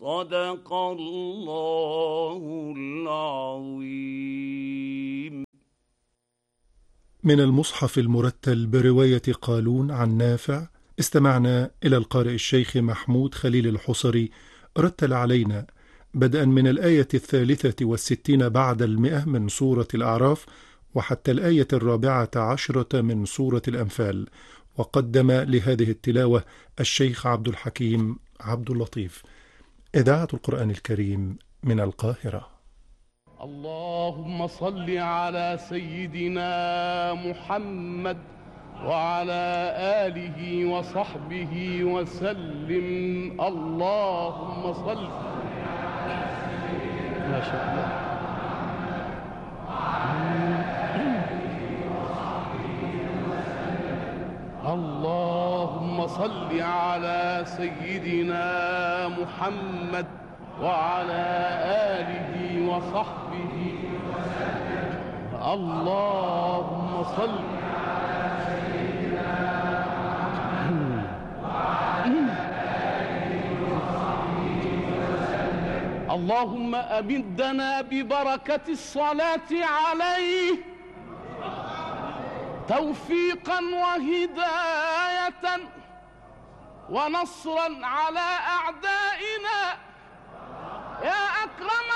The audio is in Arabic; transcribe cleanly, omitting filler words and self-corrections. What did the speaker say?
صدق الله العظيم. من المصحف المرتل برواية قالون عن نافع، استمعنا إلى القارئ الشيخ محمود خليل الحصري رتل علينا بدءا من الآية 63 بعد 100 من سورة الأعراف وحتى الآية 14 من سورة الأنفال. وقدم لهذه التلاوة الشيخ عبد الحكيم عبد اللطيف. إذاعة القرآن الكريم من القاهرة. اللهم صل على سيدنا محمد وعلى آله وصحبه وسلم. اللهم صل. ما شاء الله. اللهم صل على سيدنا محمد وعلى آله وصحبه وسلم. اللهم صل على سيدنا محمد وعلى آله وصحبه وسلم. اللهم أمدنا ببركة الصلاة عليه توفيقا وهداية ونصرا على أعدائنا يا أكرم